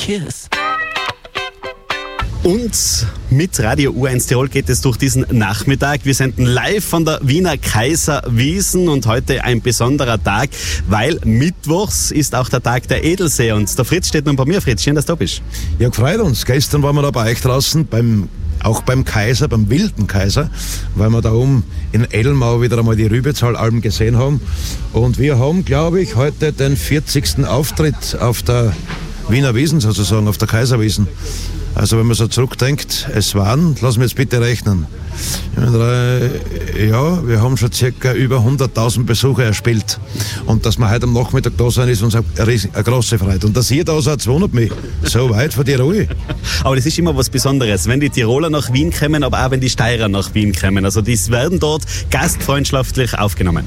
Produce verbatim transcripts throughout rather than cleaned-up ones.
Kiss. Und mit Radio U eins Tirol geht es durch diesen Nachmittag. Wir senden live von der Wiener Kaiserwiesen und heute ein besonderer Tag, weil mittwochs ist auch der Tag der Edelseher. Und der Fritz steht nun bei mir. Fritz, schön, dass du da bist. Ja, gefreut uns. Gestern waren wir da bei euch draußen, beim, auch beim Kaiser, beim wilden Kaiser, weil wir da oben in Edelmau wieder einmal die Rübezahl-Alben gesehen haben. Und wir haben, glaube ich, heute den vierzigsten Auftritt auf der Wiener Wiesen sozusagen, auf der Kaiserwiesen. Also wenn man so zurückdenkt, es waren, lass mich jetzt bitte rechnen, ja, wir haben schon circa über hunderttausend Besucher erspielt. Und dass wir heute am Nachmittag da sind, ist uns eine, eine große Freude. Und dass ihr da seid, wundert mich. So weit von dir Ruhe. Aber das ist immer was Besonderes, wenn die Tiroler nach Wien kommen, aber auch wenn die Steirer nach Wien kommen. Also die werden dort gastfreundschaftlich aufgenommen.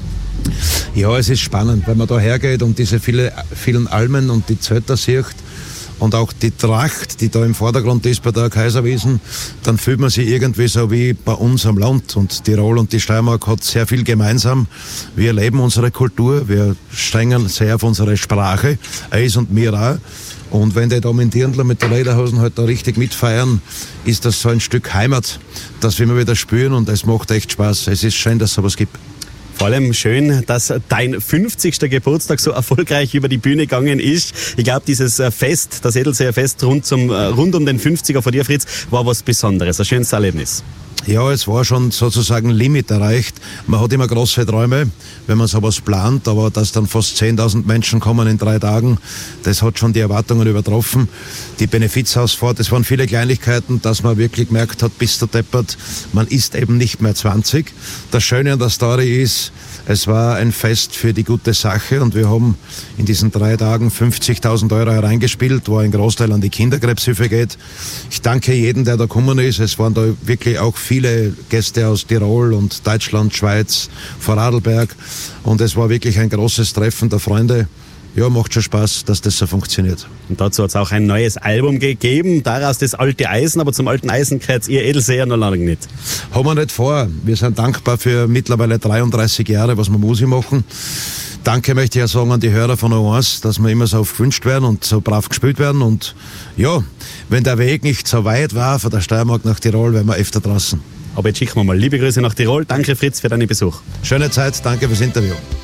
Ja, es ist spannend, wenn man da hergeht und diese viele, vielen Almen und die Zelter sieht. Und auch die Tracht, die da im Vordergrund ist bei der Kaiserwiesen, dann fühlt man sich irgendwie so wie bei uns am Land. Und Tirol und die Steiermark hat sehr viel gemeinsam. Wir leben unsere Kultur, wir strengen sehr auf unsere Sprache, Eis und mir auch. Und wenn die da mit Dirndl mit der Lederhosen halt da richtig mitfeiern, ist das so ein Stück Heimat, das wir immer wieder spüren und es macht echt Spaß. Es ist schön, dass es sowas gibt. Vor allem schön, dass dein fünfzigster Geburtstag so erfolgreich über die Bühne gegangen ist. Ich glaube, dieses Fest, das Edelseher Fest rund, zum, rund um den fünfziger von dir, Fritz, war was Besonderes, ein schönes Erlebnis. Ja, es war schon sozusagen Limit erreicht. Man hat immer große Träume, wenn man sowas plant, aber dass dann fast zehntausend Menschen kommen in drei Tagen, das hat schon die Erwartungen übertroffen. Die Benefizhausfahrt, es waren viele Kleinigkeiten, dass man wirklich gemerkt hat, bis der Deppert, man ist eben nicht mehr zwanzig. Das Schöne an der Story ist, es war ein Fest für die gute Sache und wir haben in diesen drei Tagen fünfzigtausend Euro hereingespielt, wo ein Großteil an die Kinderkrebshilfe geht. Ich danke jedem, der da gekommen ist. Es waren da wirklich auch viele Gäste aus Tirol und Deutschland, Schweiz, Vorarlberg und es war wirklich ein großes Treffen der Freunde. Ja, macht schon Spaß, dass das so funktioniert. Und dazu hat es auch ein neues Album gegeben, daraus das alte Eisen, aber zum alten Eisen gehört ihr Edelseher noch lange nicht. Haben wir nicht vor. Wir sind dankbar für mittlerweile dreiunddreißig Jahre, was wir Musik machen. Danke möchte ich ja sagen an die Hörer von O eins, dass wir immer so oft gewünscht werden und so brav gespielt werden. Und ja, wenn der Weg nicht so weit war von der Steiermark nach Tirol, wären wir öfter draußen. Aber jetzt schicken wir mal liebe Grüße nach Tirol. Danke Fritz für deinen Besuch. Schöne Zeit, danke fürs Interview.